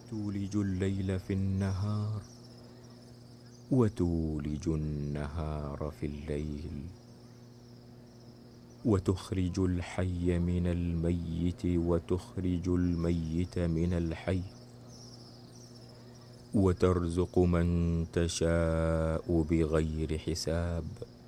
تولج الليل في النهار وتولج النهار في الليل، وتخرج الحي من الميت وتخرج الميت من الحي، وترزق من تشاء بغير حساب.